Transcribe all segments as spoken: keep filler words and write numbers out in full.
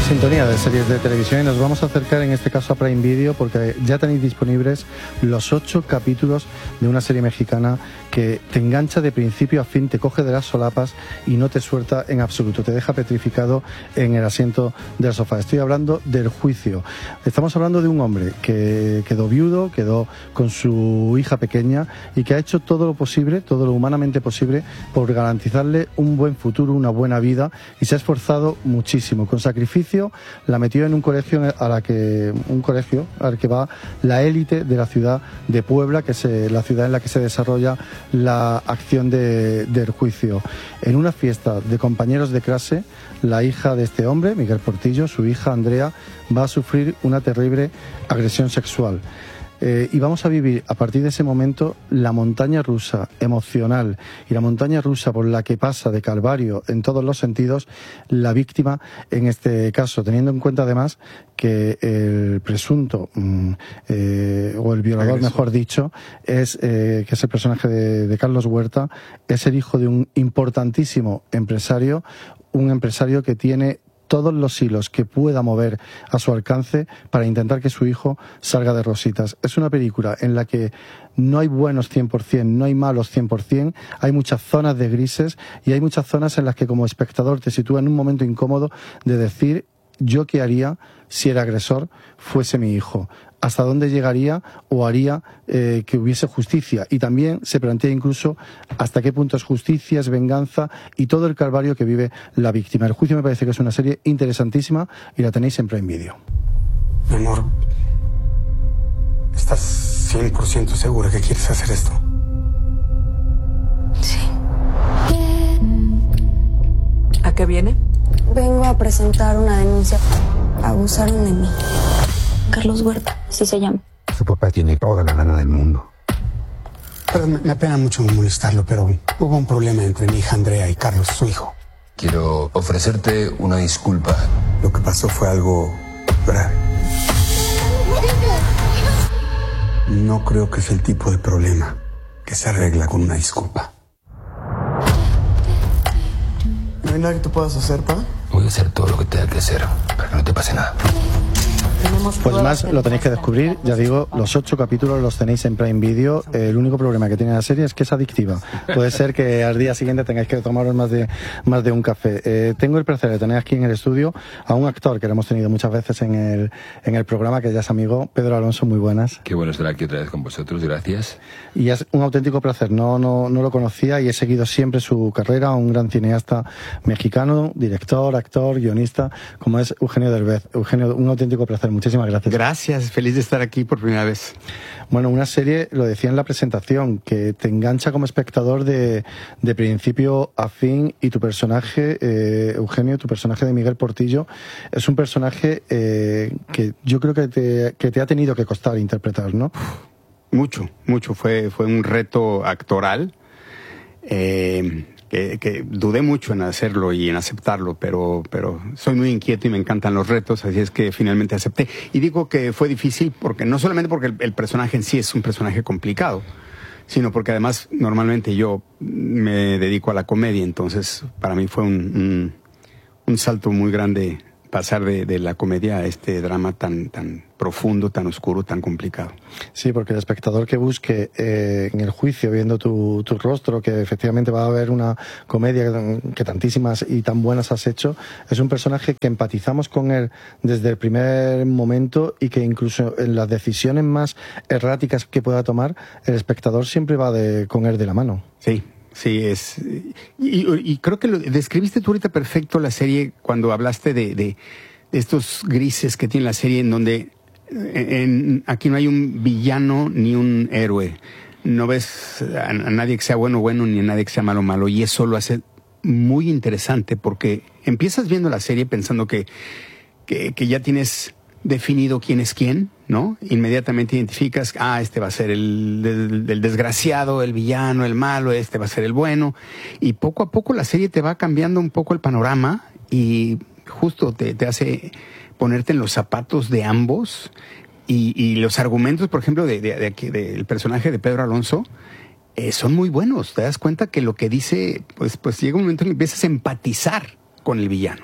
Sintonía de series de televisión y nos vamos a acercar en este caso a Prime Video porque ya tenéis disponibles los ocho capítulos de una serie mexicana que te engancha de principio a fin, te coge de las solapas y no te suelta en absoluto, te deja petrificado en el asiento del sofá. Estoy hablando del Juicio. Estamos hablando de un hombre que quedó viudo, quedó con su hija pequeña y que ha hecho todo lo posible, todo lo humanamente posible por garantizarle un buen futuro, una buena vida, y se ha esforzado muchísimo, con sacrificio. La metió en un colegio a la que un colegio al que va la élite de la ciudad de Puebla, que es la ciudad en la que se desarrolla la acción de, del Juicio. En una fiesta de compañeros de clase, la hija de este hombre, Miguel Portillo, su hija Andrea, va a sufrir una terrible agresión sexual. Eh, y vamos a vivir a partir de ese momento la montaña rusa emocional y la montaña rusa por la que pasa de calvario en todos los sentidos la víctima en este caso, teniendo en cuenta además que el presunto mm, eh, o el violador, Agresor. mejor dicho, es eh, que es el personaje de, de Carlos Huerta, es el hijo de un importantísimo empresario, un empresario que tiene todos los hilos que pueda mover a su alcance para intentar que su hijo salga de rositas. Es una película en la que no hay buenos cien por cien, no hay malos cien por cien, hay muchas zonas de grises y hay muchas zonas en las que como espectador te sitúa en un momento incómodo de decir, ¿yo qué haría si el agresor fuese mi hijo? ¿Hasta dónde llegaría o haría eh, que hubiese justicia? Y también se plantea incluso hasta qué punto es justicia, es venganza y todo el calvario que vive la víctima. El Juicio me parece que es una serie interesantísima y la tenéis en Prime Video. Mi amor, ¿estás cien por ciento segura que quieres hacer esto? Sí. ¿A qué viene? Vengo a presentar una denuncia. Abusaron de mí. Carlos Huerta, así se llama. Su papá tiene toda la lana del mundo. Pero me, me apena mucho molestarlo, pero hubo un problema entre mi hija Andrea y Carlos, su hijo. Quiero ofrecerte una disculpa. Lo que pasó fue algo grave. No creo que es el tipo de problema que se arregla con una disculpa. ¿No hay nada que tú puedas hacer, pa? Voy a hacer todo lo que tenga que hacer para que no te pase nada. Pues más lo tenéis que descubrir, ya digo, los ocho capítulos los tenéis en Prime Video. El único problema que tiene la serie es que es adictiva. Puede ser que al día siguiente tengáis que tomaros más de más de un café. Eh, tengo el placer de tener aquí en el estudio a un actor que lo hemos tenido muchas veces en el, en el programa, que ya es amigo, Pedro Alonso, muy buenas. Qué bueno estar aquí otra vez con vosotros, gracias. Y es un auténtico placer, no, no, no lo conocía y he seguido siempre su carrera, un gran cineasta mexicano, director, actor, guionista, como es Eugenio Derbez. Eugenio, un auténtico placer, muchísimas gracias. Gracias, feliz de estar aquí por primera vez. Bueno, una serie, lo decía en la presentación, que te engancha como espectador de, de principio a fin, y tu personaje, eh, Eugenio, tu personaje de Miguel Portillo, es un personaje eh, que yo creo que te, que te ha tenido que costar interpretar, ¿no? Mucho, mucho. Fue, fue un reto actoral. Eh, Que, que dudé mucho en hacerlo y en aceptarlo, pero, pero soy muy inquieto y me encantan los retos, así es que finalmente acepté. Y digo que fue difícil porque no solamente porque el, el personaje en sí es un personaje complicado, sino porque además normalmente yo me dedico a la comedia, entonces para mí fue un, un, un salto muy grande pasar de, de la comedia a este drama tan, tan profundo, tan oscuro, tan complicado. Sí, porque el espectador que busque eh, en el Juicio, viendo tu, tu rostro, que efectivamente va a haber una comedia que, que tantísimas y tan buenas has hecho, es un personaje que empatizamos con él desde el primer momento y que incluso en las decisiones más erráticas que pueda tomar, el espectador siempre va de, con él de la mano. Sí. Sí, es. Y, y creo que lo describiste tú ahorita perfecto la serie cuando hablaste de, de, de estos grises que tiene la serie, en donde en, aquí no hay un villano ni un héroe. No ves a, a nadie que sea bueno bueno ni a nadie que sea malo malo. Y eso lo hace muy interesante porque empiezas viendo la serie pensando que, que, que ya tienes definido quién es quién, ¿no? Inmediatamente identificas, ah, este va a ser el, el, el desgraciado, el villano, el malo, este va a ser el bueno, y poco a poco la serie te va cambiando un poco el panorama y justo te, te hace ponerte en los zapatos de ambos, y, y los argumentos, por ejemplo, de, de, de, de, del personaje de Pedro Alonso, eh, son muy buenos. Te das cuenta que lo que dice, pues, pues llega un momento en que empiezas a empatizar con el villano.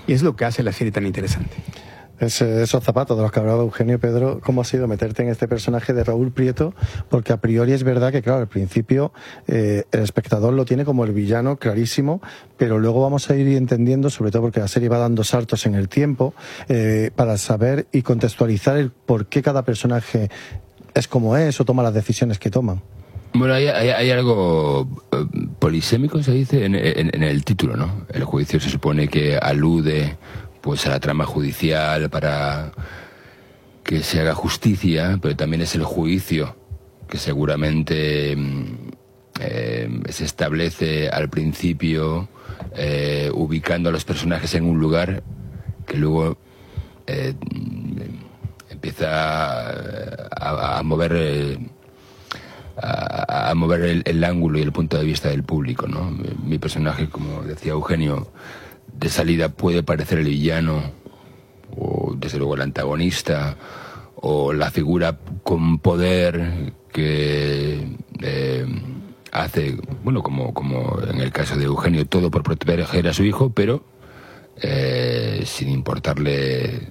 Y es lo que hace la serie tan interesante. Es, esos zapatos de los que hablaba Eugenio. Pedro, ¿cómo ha sido meterte en este personaje de Raúl Prieto? Porque a priori es verdad que, claro, al principio eh, el espectador lo tiene como el villano clarísimo, pero luego vamos a ir entendiendo, sobre todo porque la serie va dando saltos en el tiempo, eh, para saber y contextualizar el por qué cada personaje es como es o toma las decisiones que toman. Bueno, hay, hay, hay algo eh, polisémico, se dice, en, en, en el título, ¿no? El juicio se supone que alude pues a la trama judicial para que se haga justicia, pero también es el juicio que seguramente eh, se establece al principio, eh, ubicando a los personajes en un lugar que luego eh, empieza a, a mover eh, a, a mover el, el ángulo y el punto de vista del público, ¿no? Mi personaje, como decía Eugenio, de salida puede parecer el villano, o desde luego el antagonista, o la figura con poder que eh, hace, bueno, como, como en el caso de Eugenio, todo por proteger a su hijo, pero eh, sin importarle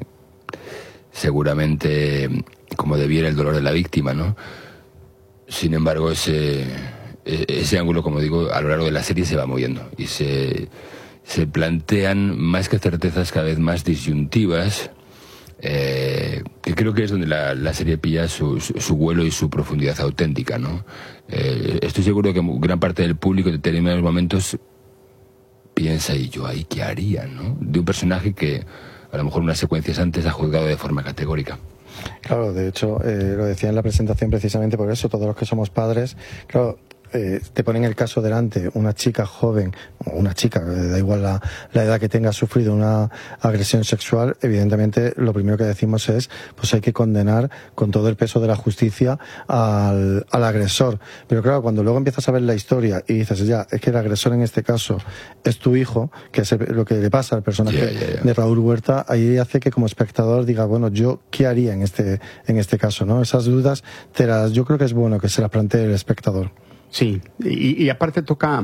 seguramente como debiera el dolor de la víctima, ¿no? Sin embargo, ese, ese ángulo, como digo, a lo largo de la serie se va moviendo y se... se plantean más que certezas cada vez más disyuntivas, eh, que creo que es donde la, la serie pilla su, su, su vuelo y su profundidad auténtica, ¿no? Eh, estoy seguro que gran parte del público en determinados momentos piensa, y yo ahí qué haría, ¿no? De un personaje que a lo mejor unas secuencias antes ha juzgado de forma categórica. Claro, de hecho, eh, lo decía en la presentación precisamente por eso, todos los que somos padres, claro, Eh, te ponen el caso delante, una chica joven, o una chica, da igual la, la edad que tenga, sufrido una agresión sexual, evidentemente lo primero que decimos es, pues hay que condenar con todo el peso de la justicia al, al agresor. Pero claro, cuando luego empiezas a ver la historia y dices, ya, es que el agresor en este caso es tu hijo, que es el, lo que le pasa al personaje yeah, yeah, yeah. de Raúl Huerta, ahí hace que como espectador diga, bueno, yo, ¿qué haría en este, en este caso, no? Esas dudas, te las, yo creo que es bueno que se las plantee el espectador. Sí, y, y aparte toca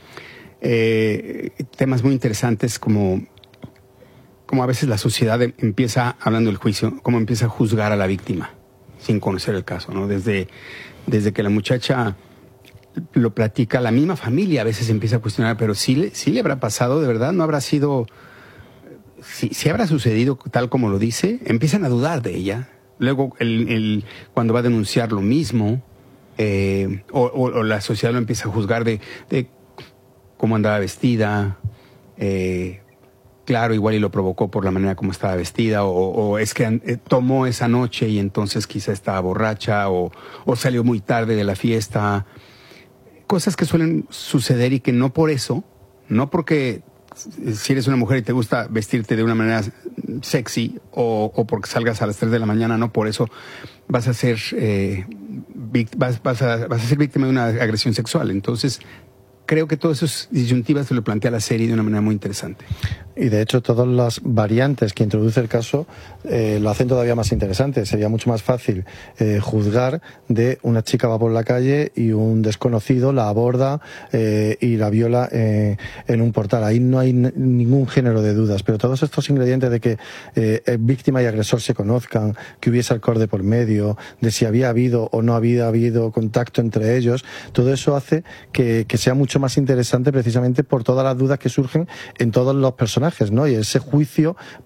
eh, temas muy interesantes como, como a veces la sociedad empieza, hablando del juicio, como empieza a juzgar a la víctima sin conocer el caso, ¿no? Desde, desde que la muchacha lo platica, la misma familia a veces empieza a cuestionar, pero sí le, sí le habrá pasado, de verdad, no habrá sido, si, si habrá sucedido tal como lo dice, empiezan a dudar de ella. Luego, el, el, cuando va a denunciar lo mismo, Eh, o, o, o la sociedad lo empieza a juzgar de, de cómo andaba vestida, eh, claro, igual y lo provocó por la manera como estaba vestida, o, o es que eh, tomó esa noche y entonces quizá estaba borracha, o, o salió muy tarde de la fiesta, cosas que suelen suceder y que no por eso, no porque si eres una mujer y te gusta vestirte de una manera sexy, o, o porque salgas a las tres de la mañana, no por eso vas a ser eh, vas, vas, a, vas a ser víctima de una agresión sexual. Entonces creo que todas esas disyuntivas se lo plantea la serie de una manera muy interesante. Y de hecho todas las variantes que introduce el caso eh, lo hacen todavía más interesante. Sería mucho más fácil eh, juzgar de una chica va por la calle y un desconocido la aborda eh, y la viola eh, en un portal. Ahí no hay n- ningún género de dudas, pero todos estos ingredientes de que eh, víctima y agresor se conozcan, que hubiese alcohol de por medio, de si había habido o no había habido contacto entre ellos, todo eso hace que, que sea mucho más interesante precisamente por todas las dudas que surgen en todos los personajes, ¿no? Y ese juicio